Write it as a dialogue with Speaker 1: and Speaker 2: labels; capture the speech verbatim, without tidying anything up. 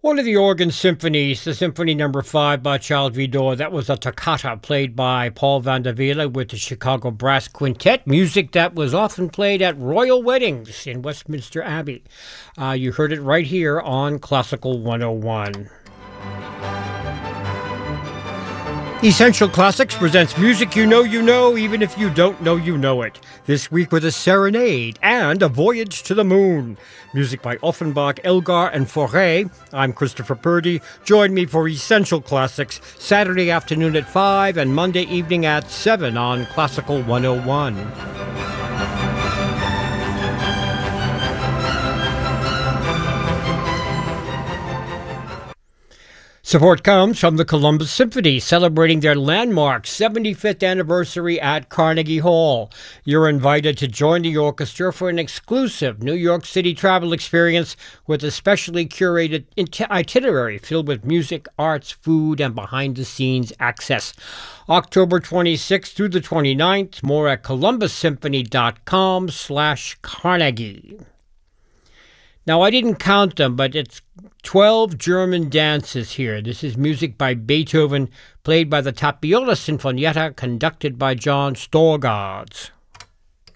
Speaker 1: One of the organ symphonies, the Symphony Number Five by Charles Widor, that was a toccata played by Paul van der Wiele with the Chicago Brass Quintet, music that was often played at royal weddings in Westminster Abbey. Uh, you heard it right here on Classical one oh one. Essential Classics presents music you know you know, even if you don't know you know it. This week with a serenade and a voyage to the moon. Music by Offenbach, Elgar, and Fauré. I'm Christopher Purdy. Join me for Essential Classics, Saturday afternoon at five and Monday evening at seven on Classical one oh one. Support comes from the Columbus Symphony, celebrating their landmark seventy-fifth anniversary at Carnegie Hall. You're invited to join the orchestra for an exclusive New York City travel experience with a specially curated itinerary filled with music, arts, food, and behind-the-scenes access. October twenty-sixth through the twenty-ninth, more at columbus symphony.com slash Carnegie. Now, I didn't count them, but it's twelve German dances here. This is music by Beethoven, played by the Tapiola Sinfonietta, conducted by John Storgårds.